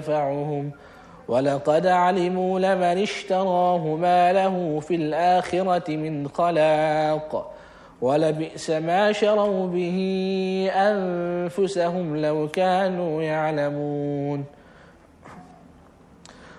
ينفعهم، ولقد علموا لمن اشتراه ما له في الآخرة من خلاق، ولبئس ما شروا به أنفسهم لو كانوا يعلمون.